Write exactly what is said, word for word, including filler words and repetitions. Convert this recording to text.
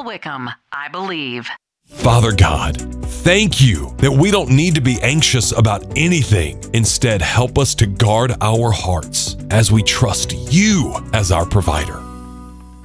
Carol Wickham, I believe. Father God, thank you that we don't need to be anxious about anything. Instead, help us to guard our hearts as we trust you as our provider.